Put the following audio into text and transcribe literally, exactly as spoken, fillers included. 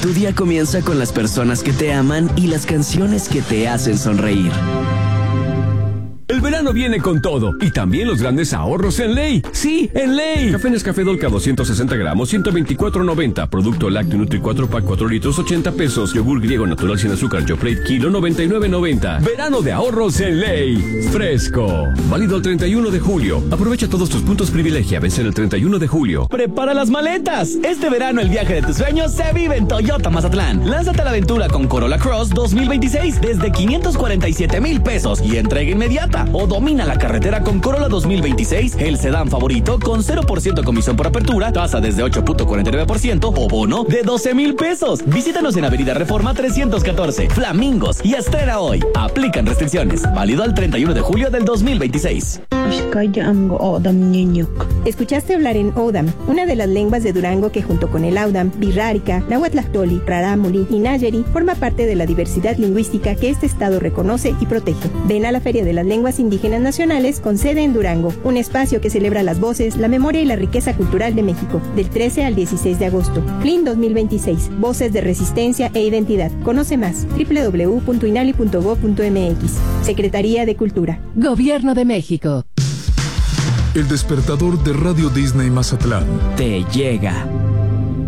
Tu día comienza con las personas que te aman y las canciones que te hacen sonreír. El verano viene con todo y también los grandes ahorros en Ley. Sí, en Ley. Café Nescafé Dolca doscientos sesenta gramos, ciento veinticuatro noventa. Producto lácteo Nutri cuatro pack cuatro litros, ochenta pesos. Yogur griego natural sin azúcar Joplate kilo, noventa y nueve noventa. Verano de ahorros en Ley. Fresco. Válido el treinta y uno de julio. Aprovecha todos tus puntos privilegia. Vencen el treinta y uno de julio. ¡Prepara las maletas! Este verano el viaje de tus sueños se vive en Toyota Mazatlán. Lánzate a la aventura con Corolla Cross dos mil veintiséis desde quinientos cuarenta y siete mil pesos y entrega inmediata. O domina la carretera con Corolla dos mil veintiséis, el sedán favorito con cero por ciento comisión por apertura, tasa desde ocho punto cuarenta y nueve por ciento o bono de doce mil pesos. Visítanos en Avenida Reforma trescientos catorce, Flamingos, y estrena hoy. Aplican restricciones. Válido al treinta y uno de julio del dos mil veintiséis. Escuchaste hablar en Odam, una de las lenguas de Durango que junto con el Audam, Birrárica, Nahuatlactoli, Rarámuri y Nayeri forma parte de la diversidad lingüística que este estado reconoce y protege. Ven a la Feria de las Lenguas Indígenas Nacionales con sede en Durango, un espacio que celebra las voces, la memoria y la riqueza cultural de México, del trece al dieciséis de agosto. F L I N dos mil veintiséis, Voces de Resistencia e Identidad. Conoce más, doble u doble u doble u punto inali punto gob punto eme equis. Secretaría de Cultura. Gobierno de México. El despertador de Radio Disney Mazatlán Te llega.